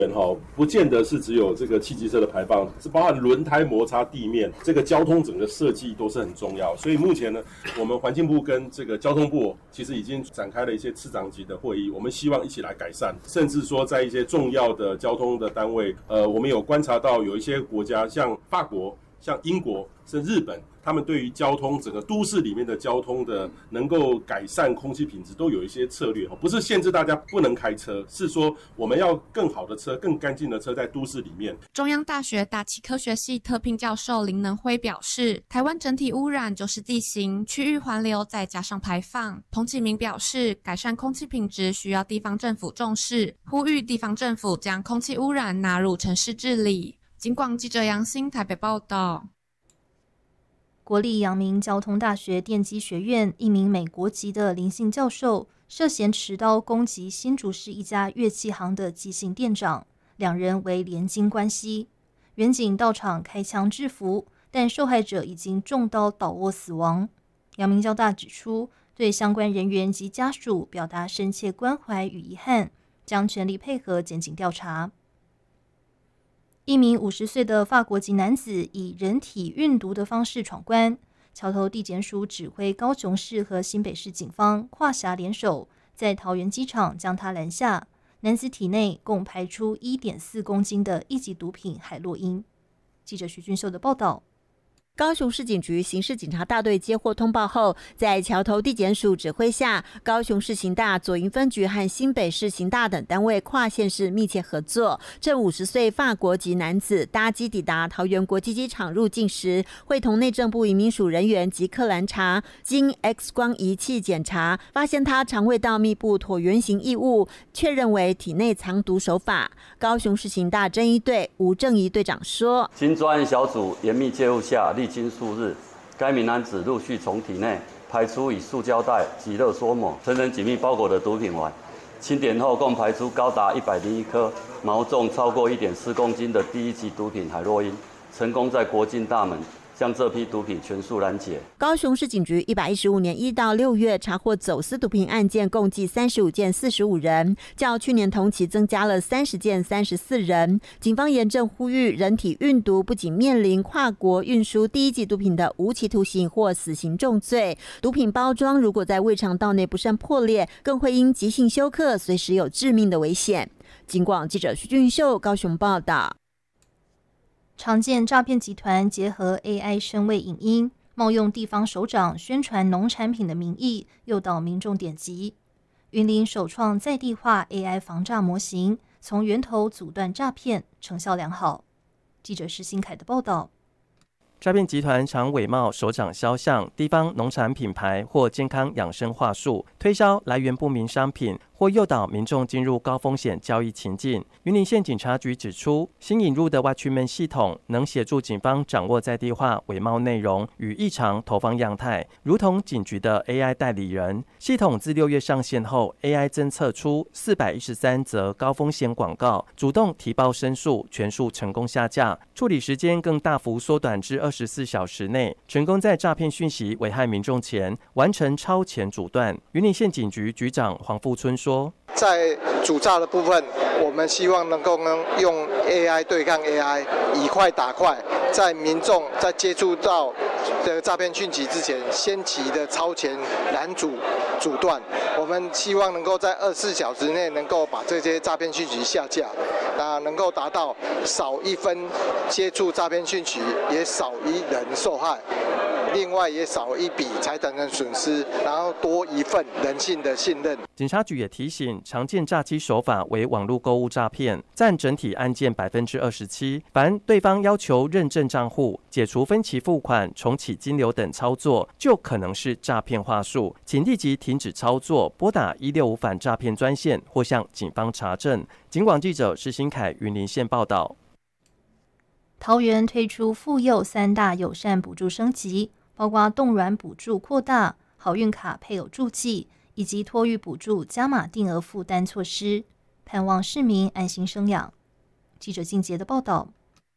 不见得是只有这个汽机车的排放，是包含轮胎摩擦地面，这个交通整个设计都是很重要。所以目前呢，我们环境部跟这个交通部其实已经展开了一些次长级的会议，我们希望一起来改善，甚至说在一些重要的交通的单位，我们有观察到有一些国家，像法国、像英国、甚至日本，他们对于交通整个都市里面的交通的能够改善空气品质都有一些策略，不是限制大家不能开车，是说我们要更好的车、更干净的车在都市里面。 中央大学大气科学系特聘教授林能辉表示，台湾整体污染就是地形、区域环流再加上排放。彭启明表示，改善空气品质需要地方政府重视，呼吁地方政府将空气污染纳入城市治理。警广记者杨欣台北报道。 国立阳明交通大学电机学院一名美国籍的林姓教授涉嫌持刀攻击新竹市一家乐器行的姬姓店长，两人为连经关系。员警到场开枪制服，但受害者已经中刀倒卧死亡。阳明交大指出，对相关人员及家属表达深切关怀与遗憾，将全力配合检警调查。一名50岁的法国籍男子以人体运毒的方式闯关，桥头地检署指挥高雄市和新北市警方跨辖联手，在桃园机场将他拦下。男子体内共排出 1.4 公斤的一级毒品海洛因。记者徐俊秀的报道。 高雄市警局刑事警察大队接获通报后，在桥头地检署指挥下，高雄市刑大左营分局和新北市刑大等单位跨县市密切合作。这50岁法国籍男子搭机抵达桃园国际机场入境时，会同内政部移民署人员即刻拦查，经 X 光仪器检查，发现他肠胃道密布椭圆形异物，确认为体内藏毒手法。高雄市刑大侦缉队吴正仪队长说：“ 经专案小组严密介入下，历经数日，该名男子陆续从体内排出以塑胶袋及热缩膜层层紧密包裹的毒品环，清点后共排出高达101颗，毛重超过 1.4 公斤的第一级毒品海洛因，成功在国境大门将这批毒品全数拦截。 高雄市警局115年1到6月查获走私毒品案件共计35件45人，较去年同期增加了30件34人。警方严正呼吁，人体运毒不仅面临跨国运输第一级毒品的无期徒刑或死刑重罪，毒品包装如果在胃肠道内不慎破裂，更会因急性休克，随时有致命的危险。警广记者徐俊秀高雄报道。 常见诈骗集团结合 AI 声位影音，冒用地方首长宣传农产品的名义，诱导民众点击。云林首创在地化 AI 防诈模型，从源头阻断诈骗，成效良好。记者施新凯的报道。 诈骗集团常伪冒首长肖像、地方农产品牌或健康养生话术，推销来源不明商品，或诱导民众进入高风险交易情境。云林县警察局指出，新引入的 Watchman 系统能协助警方掌握在地化伪冒内容与异常投放样态，如同警局的 AI 代理人。系统自6月上线后 ，AI 侦测出413则高风险广告，主动提报申诉，全数成功下架，处理时间更大幅缩短至24小时内，成功在诈骗讯息危害民众前完成超前阻断。云林县警局局长黄富春说：“ 在阻诈的部分，我们希望能够用 AI 对抗 AI， 以快打快，在民众在接触到的诈骗讯息之前，先期的超前拦阻阻断。我们希望能够在24小时内能够把这些诈骗讯息下架，能够达到少1分接触诈骗讯息，也少1人受害。”另外也少1笔财产的损失，然后多1份人性的信任。 警察局也提醒，常见诈欺手法为网络购物诈骗，占整体案件27%。凡对方要求认证账户、解除分期付款、重启金流等操作，就可能是诈骗话术，请立即停止操作，拨打165反诈骗专线或向警方查证。警广记者施新凯云林县报道。 桃园推出妇幼3大友善补助升级，包括冻卵补助扩大、好运卡配偶注记以及托育补助加码定额负担措施，盼望市民安心生养。记者静杰的报道。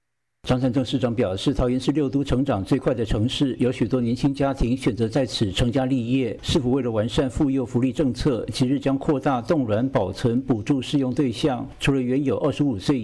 张善政市长表示，桃园是6都成长最快的城市，有许多年轻家庭选择在此成家立业。市府为了完善妇幼福利政策，即日将扩大冻卵保存补助适用对象，除了原有25岁